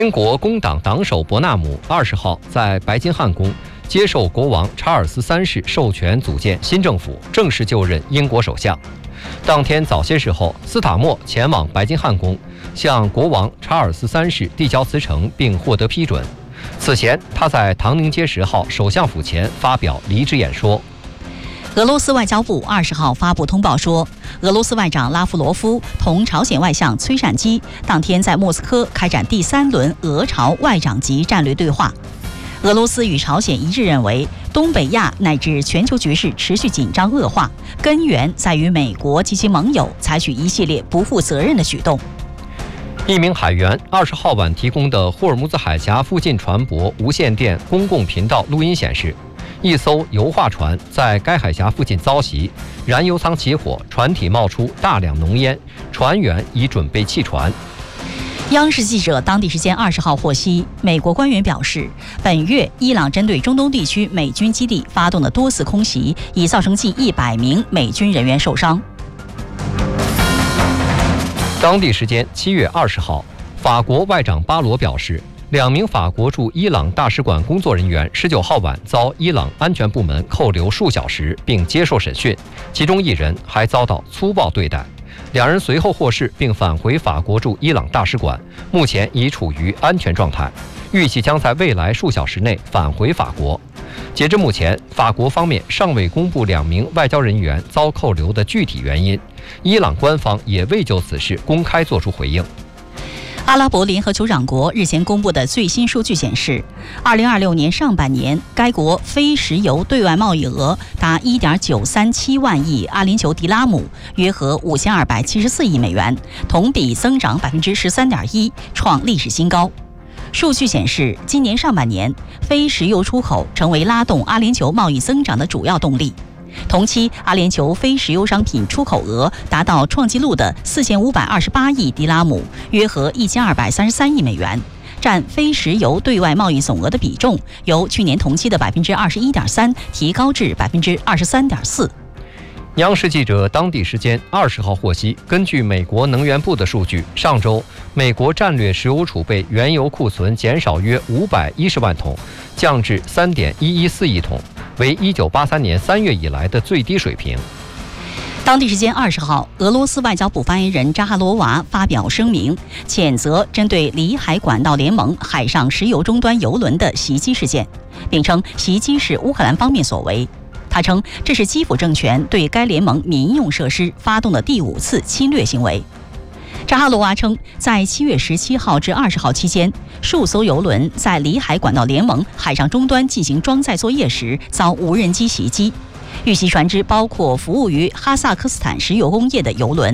英国工党党首伯纳姆20号在白金汉宫接受国王查尔斯3世授权组建新政府，正式就任英国首相。当天早些时候，斯塔默前往白金汉宫，向国王查尔斯3世递交辞呈，并获得批准。此前，他在唐宁街10号首相府前发表离职演说。 俄罗斯外交部20号发布通报说，俄罗斯外长拉夫罗夫同朝鲜外相崔善基当天在莫斯科开展第3轮俄朝外长级战略对话。俄罗斯与朝鲜一致认为，东北亚乃至全球局势持续紧张恶化，根源在于美国及其盟友采取一系列不负责任的举动。 一名海员20号晚提供的霍尔木兹海峡附近船舶无线电公共频道录音显示，一艘油画船在该海峡附近遭袭，燃油舱起火，船体冒出大量浓烟，船员已准备弃船。 央视记者当地时间20号获悉，美国官员表示，本月伊朗针对中东地区美军基地发动的多次空袭，已造成近100名美军人员受伤。 当地时间7月20号，法国外长巴罗表示，2名法国驻伊朗大使馆工作人员19号晚遭伊朗安全部门扣留数小时，并接受审讯，其中1人还遭到粗暴对待。2人随后获释，并返回法国驻伊朗大使馆，目前已处于安全状态，预计将在未来数小时内返回法国。截至目前，法国方面尚未公布2名外交人员遭扣留的具体原因，伊朗官方也未就此事公开作出回应。 阿拉伯联合酋长国日前公布的最新数据显示，2026年上半年，该国非石油对外贸易额达1.937万亿阿联酋迪拉姆，约合5274亿美元，同比增长13.1%，创历史新高。数据显示，今年上半年，非石油出口成为拉动阿联酋贸易增长的主要动力。同期，阿联酋非石油商品出口额达到创纪录的4528亿迪拉姆，约合1233亿美元，占非石油对外贸易总额的比重由去年同期的21.3%提高至23.4%。 央视记者当地时间20号获悉，根据美国能源部的数据，上周美国战略石油储备原油库存减少约510万桶，降至3.114亿桶，为1983年3月以来的最低水平。 当地时间20号，俄罗斯外交部发言人扎哈罗娃发表声明，谴责针对里海管道联盟海上石油终端油轮的袭击事件，并称袭击是乌克兰方面所为。他称，这是基辅政权对该联盟民用设施发动的第5次侵略行为。扎哈罗娃称，在7月17号至20号期间，数艘油轮在里海管道联盟海上终端进行装载作业时遭无人机袭击，遇袭船只包括服务于哈萨克斯坦石油工业的油轮。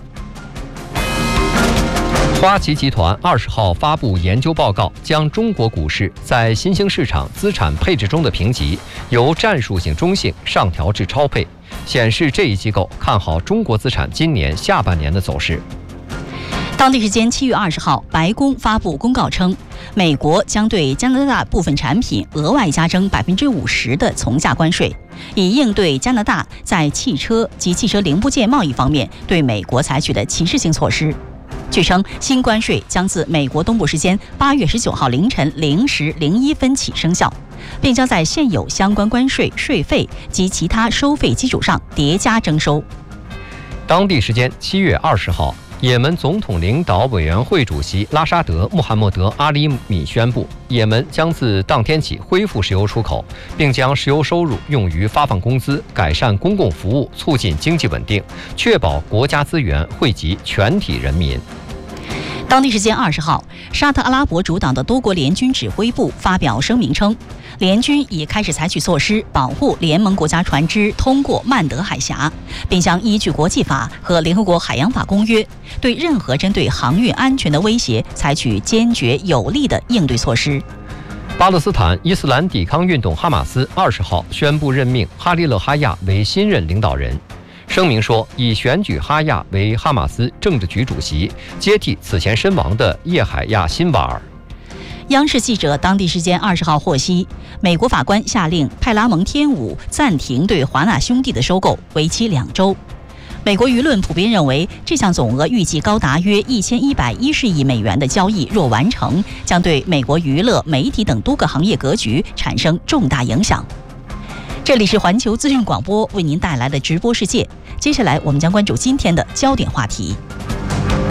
花旗集团20号发布研究报告，将中国股市在新兴市场资产配置中的评级由战术性中性上调至超配，显示这一机构看好中国资产今年下半年的走势。 当地时间7月20号，白宫发布公告称，美国将对加拿大部分产品额外加征50%的从价关税，以应对加拿大在汽车及汽车零部件贸易方面对美国采取的歧视性措施。据称，新关税将自美国东部时间8月19号凌晨0时01分起生效，并将在现有相关关税、税费及其他收费基础上叠加征收。 当地时间7月20号，也门总统领导委员会主席拉沙德·穆罕默德·阿里米宣布，也门将自当天起恢复石油出口，并将石油收入用于发放工资、改善公共服务、促进经济稳定，确保国家资源惠及全体人民。 当地时间20号，沙特阿拉伯主导的多国联军指挥部发表声明称，联军已开始采取措施保护联盟国家船只通过曼德海峡，并将依据国际法和联合国海洋法公约，对任何针对航运安全的威胁采取坚决有力的应对措施。 巴勒斯坦伊斯兰抵抗运动哈马斯20号宣布任命哈利勒·哈亚为新任领导人。声明说，已选举哈亚为哈马斯政治局主席，接替此前身亡的叶海亚·辛瓦尔。 央视记者当地时间20号获悉，美国法官下令派拉蒙天舞暂停对华纳兄弟的收购，为期2周。 美国舆论普遍认为，这项总额预计高达约1110亿美元的交易若完成，将对美国娱乐、媒体等多个行业格局产生重大影响。这里是环球资讯广播为您带来的直播世界，接下来我们将关注今天的焦点话题。